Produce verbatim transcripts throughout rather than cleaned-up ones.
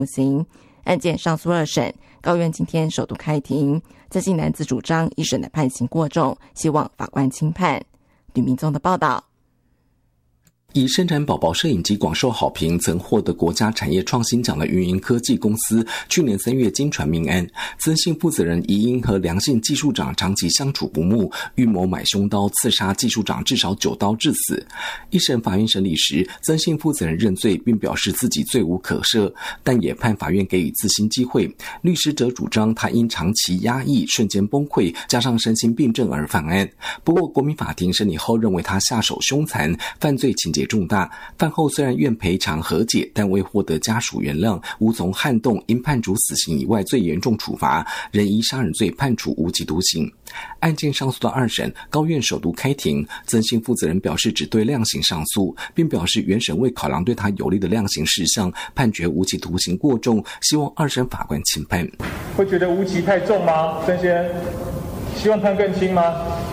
徒刑。案件上诉二审，高院今天首度开庭。曾姓男子主张一审的判刑过重，希望法官轻判。吕明宗的报道。 以生产宝宝摄影机广受好评，曾获得国家产业创新奖的云云科技公司，去年三月经传命案，曾姓负责人疑因和梁姓技术长长期相处不睦，预谋买凶刀刺杀技术长至少九刀致死。一审法院审理时，曾姓负责人认罪，并表示自己罪无可赦，但也判法院给予自新机会。律师则主张他因长期压抑、瞬间崩溃，加上身心病症而犯案。不过，国民法庭审理后认为他下手凶残，犯罪情节重大，饭后虽然愿赔偿和解，但未获得家属原谅，无从撼动因判处死刑以外最严重处罚，仍依杀人罪判处无期徒刑。案件上诉到二审，高院首度开庭，曾姓负责人表示只对量刑上诉，并表示原审未考量对他有利的量刑事项，判决无期徒刑过重，希望二审法官轻判。 会觉得无期太重吗？曾先希望判更轻吗？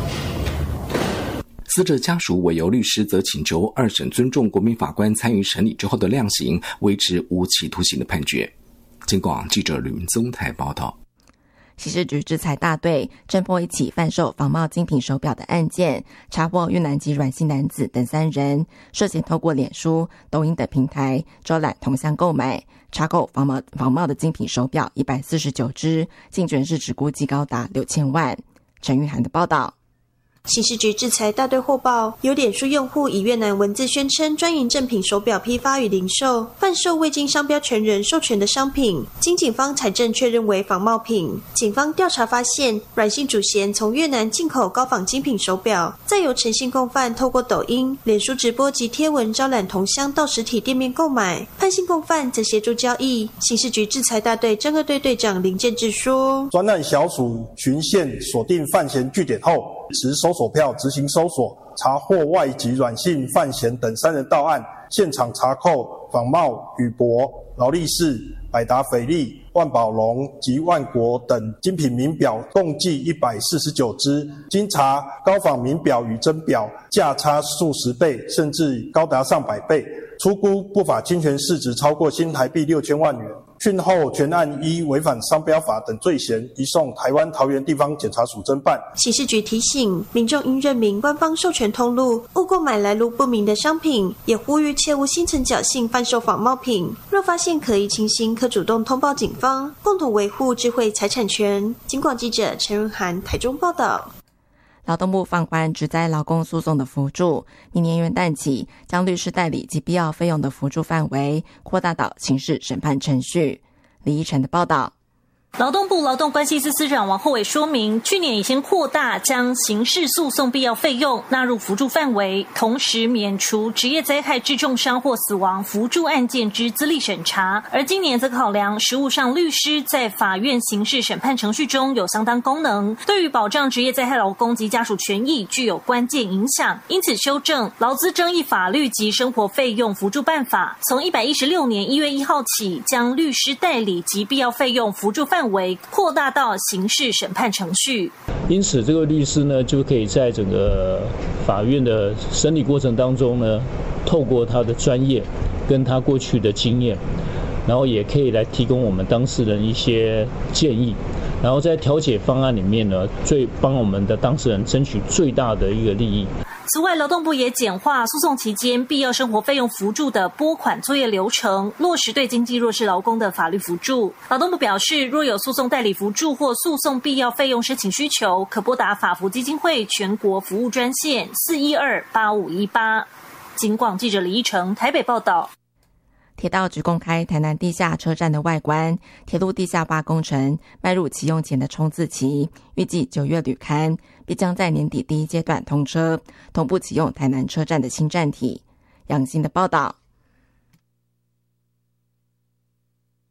死者家属委由律师则请求二审尊重国民法官参与审理之后的量刑，维持无期徒刑的判决。经广记者吕文宗台报道。 刑事局制裁大队侦破一起贩售仿冒精品手表的案件，查获越南籍阮姓男子等三人，涉嫌透过脸书、抖音等平台招揽同乡购买，查扣仿冒仿冒的精品手表一百四十九只，净权市值估计高达六千万。陈玉涵的报道。 刑事局制裁大队获报，有脸书用户以越南文字宣称专营正品手表批发与零售，贩售未经商标权人授权的商品，经警方采证确认为仿冒品。警方调查发现，阮姓主嫌从越南进口高仿精品手表，再由陈姓共犯透过抖音、脸书直播及贴文招揽同乡到实体店面购买，潘姓共犯则协助交易。刑事局制裁大队侦二队队长林建志说：“ 专案小组循线锁定犯嫌据点后，持搜索票执行搜索，查获外籍阮姓范闲等三人到案，现场查扣仿冒宇舶、劳力士、百达翡丽、万宝龙及万国等精品名表共计一百四十九只，经查高仿名表与真表价差数十倍，甚至高达上百倍，初估不法侵权市值超过新台币六千万元。讯后全案依违反商标法等罪嫌移送台湾桃园地方检察署侦办。刑事局提醒民众应认明官方授权通路，勿购买来路不明的商品，也呼吁切勿心存侥幸贩售仿冒品。若发现可疑情形，可主动通报警方，共同维护智慧财产权。警广记者陈润涵台中报道。 劳动部放宽职灾劳工诉讼的扶助，明年元旦起将律师代理及必要费用的扶助范围扩大到刑事审判程序。李依晨的报道。 劳动部劳动关系司司长王厚伟说明，去年已经扩大将刑事诉讼必要费用纳入扶助范围，同时免除职业灾害致重伤或死亡扶助案件之资历审查，而今年则考量实务上律师在法院刑事审判程序中有相当功能，对于保障职业灾害劳工及家属权益具有关键影响，因此修正劳资争议法律及生活费用扶助办法，从一百一十六年一月一号起，将律师代理及必要费用扶助范围范围扩大到刑事审判程序。 因此这个律师呢就可以在整个法院的审理过程当中呢，透过他的专业跟他过去的经验，然后也可以来提供我们当事人一些建议，然后在调解方案里面呢，最帮我们的当事人争取最大的一个利益。 此外，劳动部也简化诉讼期间必要生活费用扶助的拨款作业流程，落实对经济弱势劳工的法律扶助。劳动部表示，若有诉讼代理扶助或诉讼必要费用申请需求，可拨打法扶基金会全国服务专线四一二八五一八。警广记者李依成台北报道。 铁道局公开台南地下车站的外观，铁路地下化工程迈入启用前的冲刺期，预计九月履勘，必将在年底第一阶段通车，同步启用台南车站的新站体。杨欣的报道。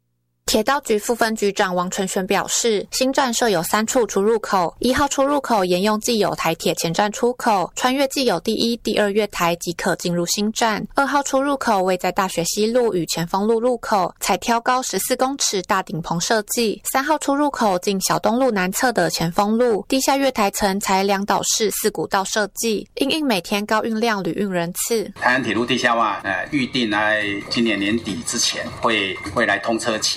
铁道局副分局长王纯璇表示，新站设有三处出入口，一号出入口沿用既有台铁前站出口，穿越既有第一、第二月台即可进入新站。二号出入口位在大学西路与前锋路路口，采挑高十四公尺大顶棚设计。三号出入口进小东路南侧的前锋路，地下月台层采两岛式四股道设计，因应每天高运量旅运人次。 台湾铁路地下化，呃，预定在今年年底之前会会来通车期。